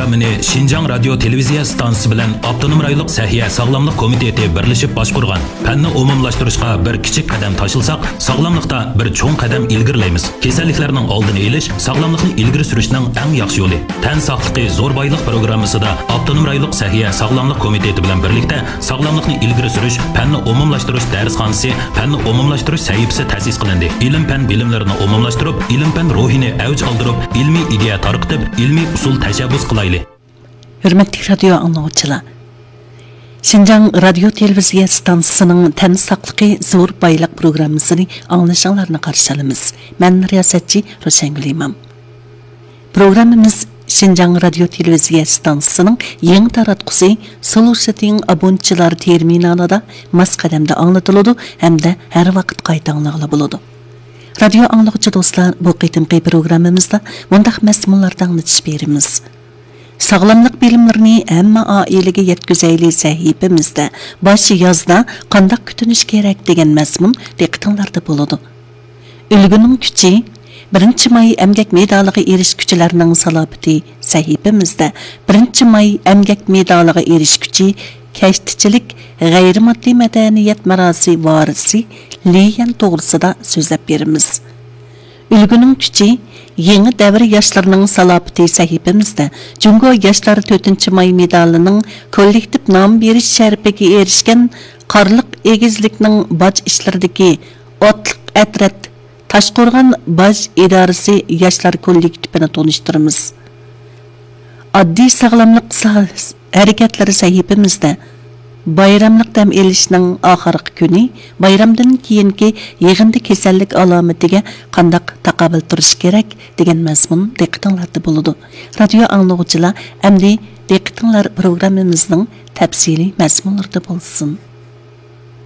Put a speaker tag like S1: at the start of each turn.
S1: programını Şinjan Radyo Televiziya Stansiyasi bilan Avtonom rayonluq Sahiya Sağlamlıq Komiteti birleşip başqurgan fanni umumlashtirishga bir kichik qadam tashilsak, sog'lomlikda bir cho'ng qadam ilgirlaymiz. Kasalliklarning oldini olish sog'lomlikni ilgari surishning eng yaxshi yo'li. Tan sog'ligi zo'r boylik programmasida Avtonom rayonluq Sahiya Sağlamlıq Komiteti bilan birlikda sog'lomlikni ilgari surish fanni umumlashtirish darsxonasi, fanni umumlashtirish sahifasi ta'sis qilindi. Ilm-fan bilimlarini umumlashtirib, ilm-fan ruhini avj oldirib, ilmiy ideya tarqitib, ilmiy usul tashabbus qilayli.
S2: Hürmetli radyo anlayıcılar, Şinjan Radyo Televiziya Stansiyasining Tan saqlıqı zo'r boylik programmasini anglashinglarni qarshi olamiz. Men riyosatchi Ro'shangul Imam. Programmamiz Şinjan Radyo Televiziya Stansiyasining yangi taratqusi Solusiting abonchilar terminalida mas qadamda anglatiladi hamda har vaqt qayta anglag'ili bo'ladi. Radyo anglag'uchi do'stlar, bu qitimqi programmamizda bundaq mazmunlarni anglatish beramiz. Sağlamlıq bilimlerini hamma oilaga yetkazayli sahifamizda boshi yozda qanday kutinish kerak degan mazmun diqqatinglarda bo'ladi. Ulguning kuchi 1-may emgak medaliga erishuvchilarning salohiyati sahifamizda 1-may emgak medaliga erishuvchi kashtichilik g'ayrimaddiy madaniyat marasi varisi Liyan to'g'risida so'zlab beramiz. Ulguning kuchi Yeni davr yoshlarning salohiyati sahifamizda Jungo yoshlar 4-may medalining kollektiv nom berish sharafiga erishgan Qarliq egizlikning boj ishlaridagi otliq atrat Toshqo'rg'on boj idorasi yoshlar kollektivini tanishtiramiz. Oddiy sog'lomlik harakatlari sahifamizda bayramlik dam elishning oxirgi kuni bayramdan keyingi yig'inda kasallik alomatiga qanday taqobil turish kerak degan mazmun diqqatinglarda bo'ladi. Radio anglag'uchilar, endi diqqatinglar programmamizning tafsiliy mazmunlarida bo'lsin.